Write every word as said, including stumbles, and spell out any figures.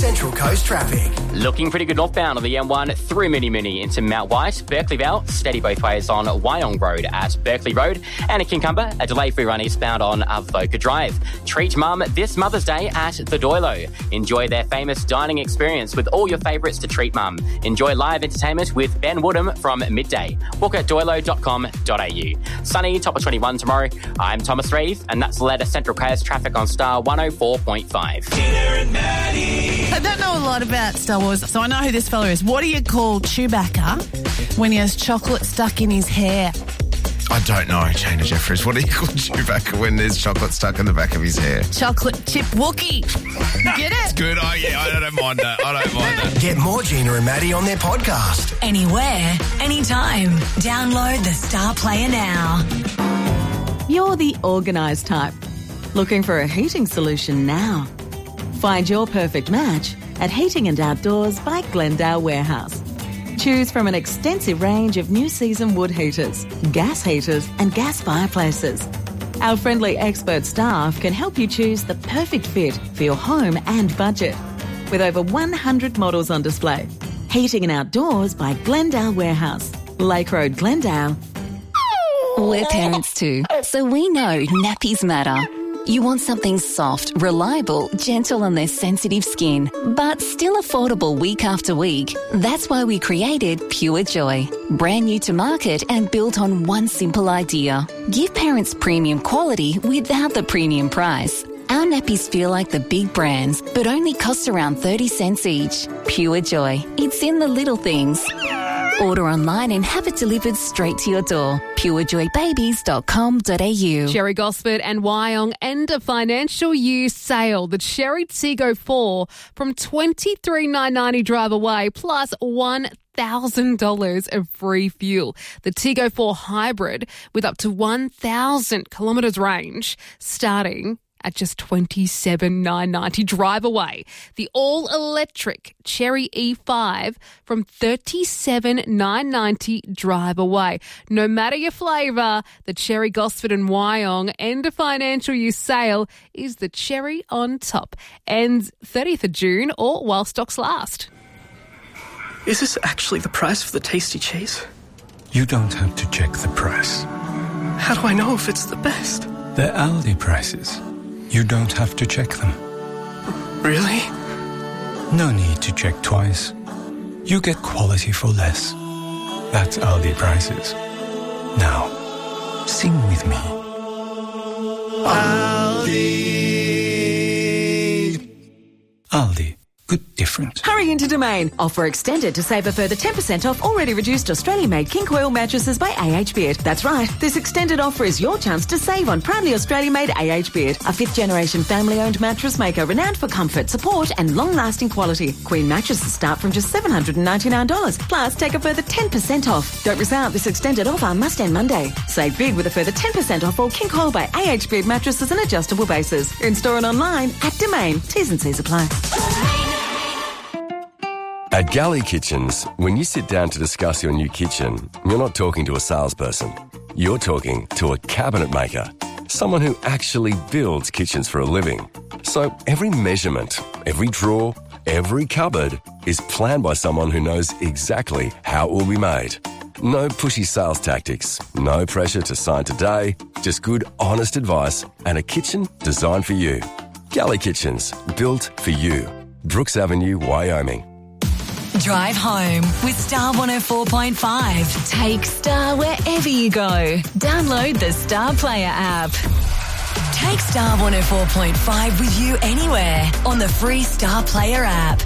Central Coast traffic. Looking pretty good northbound on the M one through Mini Mini into Mount White, Berkeleyville, steady both ways on Wyong Road at Berkeley Road, and in Kincumber, a delay-free run eastbound on Avoca Drive. Treat Mum this Mother's Day at the Doilo. Enjoy their famous dining experience with all your favourites to treat Mum. Enjoy live entertainment with Ben Woodham from midday. Book at doilo dot com dot a u. Sunny, top of twenty-one tomorrow. I'm Thomas Reeve, and that's the latest Central Coast traffic on Star one oh four point five. I don't know a lot about Star Wars, so I know who this fella is. What do you call Chewbacca when he has chocolate stuck in his hair? I don't know, Jana Jeffries. What do you call Chewbacca when there's chocolate stuck in the back of his hair? Chocolate chip Wookie. Get it? It's good. Oh, yeah, I don't mind that. I don't mind that. Get more Gina and Maddie on their podcast. Anywhere, anytime. Download the Star Player now. You're the organised type. Looking for a heating solution now. Find your perfect match at Heating and Outdoors by Glendale Warehouse. Choose from an extensive range of new season wood heaters, gas heaters and gas fireplaces. Our friendly expert staff can help you choose the perfect fit for your home and budget. With over one hundred models on display. Heating and Outdoors by Glendale Warehouse. Lake Road, Glendale. We're parents too, so we know nappies matter. You want something soft, reliable, gentle on their sensitive skin, but still affordable week after week. That's why we created Pure Joy. Brand new to market and built on one simple idea. Give parents premium quality without the premium price. Our nappies feel like the big brands, but only cost around thirty cents each. Pure Joy. It's in the little things. Order online and have it delivered straight to your door. pure joy babies dot com dot a u. Cherry Gosford and Wyong end a financial year sale. The Cherry Tiggo four from twenty-three thousand nine hundred ninety drive away plus one thousand dollars of free fuel. The Tiggo four Hybrid with up to one thousand kilometres range starting at just twenty-seven thousand nine hundred ninety drive away. The all-electric Cherry E five from thirty-seven thousand nine hundred ninety drive away. No matter your flavour, the Cherry Gosford and Wyong end of financial year sale is the cherry on top. Ends thirtieth of June or while stocks last. Is this actually the price for the tasty cheese? You don't have to check the price. How do I know if it's the best? They're Aldi prices. You don't have to check them. Really? No need to check twice. You get quality for less. That's Aldi prices. Now, sing with me. Aldi. Aldi. Good different. Hurry into Domain. Offer extended to save a further ten percent off already reduced Australian-made King Coil mattresses by A H Beard. That's right. This extended offer is your chance to save on proudly Australian-made A H Beard, a fifth-generation family-owned mattress maker renowned for comfort, support and long-lasting quality. Queen mattresses start from just seven hundred ninety-nine dollars. Plus, take a further ten percent off. Don't miss out. This extended offer must end Monday. Save big with a further ten percent off all King Coil by A H Beard mattresses and adjustable bases. In store and online at Domain. T's and C's apply. At Galley Kitchens, when you sit down to discuss your new kitchen, you're not talking to a salesperson. You're talking to a cabinet maker, someone who actually builds kitchens for a living. So every measurement, every drawer, every cupboard is planned by someone who knows exactly how it will be made. No pushy sales tactics, no pressure to sign today, just good, honest advice and a kitchen designed for you. Galley Kitchens, built for you. Brooks Avenue, Wyoming. Drive home with Star one oh four point five. Take Star wherever you go. Download the Star Player app. Take Star one oh four point five with you anywhere on the free Star Player app.